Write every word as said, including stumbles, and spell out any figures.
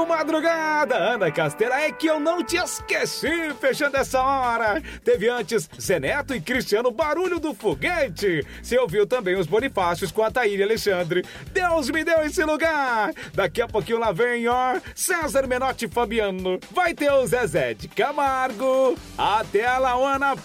Alô, madrugada! Ana Castela, é que eu não te esqueci, fechando essa hora. Teve antes Zé Neto e Cristiano, Barulho do Foguete. Você ouviu também os Bonifácios com a Taíra e Alexandre. Deus me deu esse lugar. Daqui a pouquinho lá vem, ó, César Menotti e Fabiano. Vai ter o Zezé de Camargo. Até lá, Ana.